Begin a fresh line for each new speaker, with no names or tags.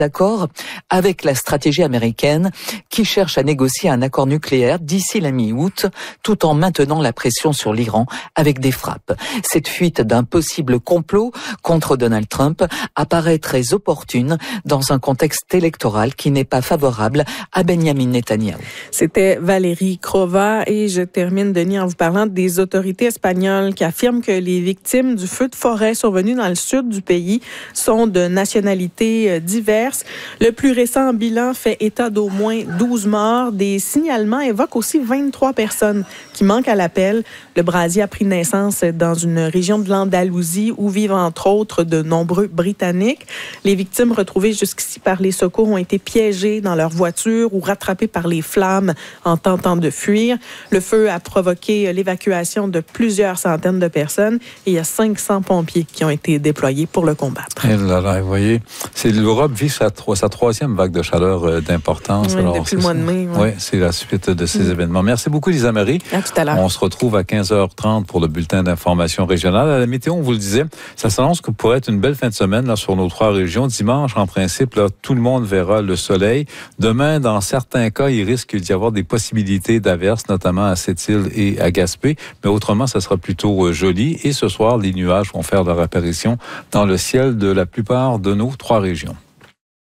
d'accord avec la stratégie américaine qui cherche à négocier un accord nucléaire d'ici la mi-août, tout en maintenant la pression sur l'Iran avec des frappes. Cette fuite d'un possible complot contre Donald Trump apparaît très opportune dans un contexte électoral qui n'est pas favorable à Benjamin Netanyahu.
C'était Valérie Crova et je termine, Denis, en vous parlant des autorités espagnoles qui affirment que les victimes du feu de forêt survenu dans le sud du pays sont de nationalités diverses. Le plus récent bilan fait état d'au moins 12 morts. Des signalements évoquent aussi 23 personnes qui manquent à l'appel. Le brasier a pris naissance dans une région de l'Andalousie où vivent entre autres de nombreux Britanniques. Les victimes retrouvées jusqu'ici par les secours ont été piégées dans leur voiture ou rattrapées par les flammes en tentant de fuir. Le feu a provoqué l'évacuation de plusieurs centaines de personnes et il y a 500 pompiers qui ont été déployés pour le combattre.
Et là, vous voyez, l'Europe vit sa troisième vague de chaleur d'importance.
Oui,
alors,
depuis le mois de mai.
Oui, c'est la suite de ces événements. Merci beaucoup, Lisa Marie.
À tout à l'heure.
On se retrouve à 15h30 pour le bulletin d'information régionale. À la météo, on vous le disait, ça s'annonce que pourrait être une belle fin de semaine là, sur nos 3 régions. Dimanche, en principe, là, tout le monde verra le soleil. Demain, dans certains cas, il risque d'y avoir des possibilités d'averses, notamment à Sept-Îles et à Gaspé. Mais autrement, ça sera plutôt joli. Et ce soir, les nuages vont faire leur apparition dans le ciel de la plupart de nos 3 régions.